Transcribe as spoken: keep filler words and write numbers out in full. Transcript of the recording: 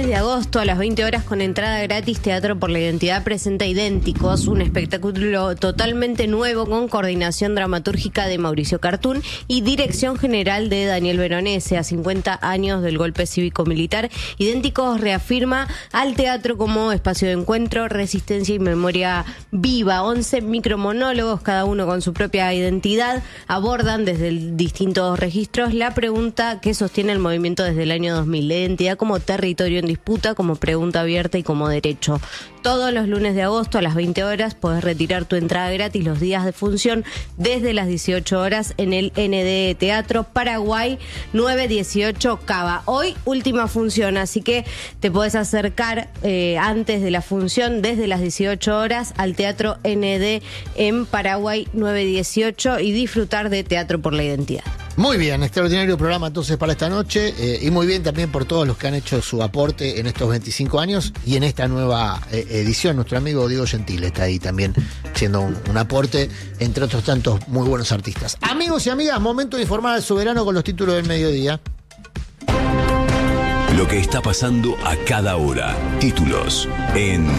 de agosto a las veinte horas con entrada gratis, Teatro por la Identidad presenta Idénticos, un espectáculo totalmente nuevo con coordinación dramatúrgica de Mauricio Cartún y dirección general de Daniel Veronese. A cincuenta años del golpe cívico-militar, Idénticos reafirma al teatro como espacio de encuentro, resistencia y memoria viva. once micromonólogos, cada uno con su propia identidad, abordan desde distintos registros la pregunta que sostiene el movimiento desde el año dos mil, la identidad como territorio en disputa, como pregunta abierta y como derecho. Todos los lunes de agosto a las veinte horas podés retirar tu entrada gratis los días de función desde las dieciocho horas en el N D Teatro Paraguay nueve dieciocho Cava. Hoy última función, así que te podés acercar eh, antes de la función desde las dieciocho horas al Teatro N D en Paraguay nueve dieciocho y disfrutar de Teatro por la Identidad. Muy bien, extraordinario programa entonces para esta noche eh, y muy bien también por todos los que han hecho su aporte en estos veinticinco años y en esta nueva eh, edición. Nuestro amigo Diego Gentile está ahí también haciendo un, un aporte, entre otros tantos muy buenos artistas. Amigos y amigas, momento de informar al soberano con los títulos del mediodía. Lo que está pasando a cada hora. Títulos en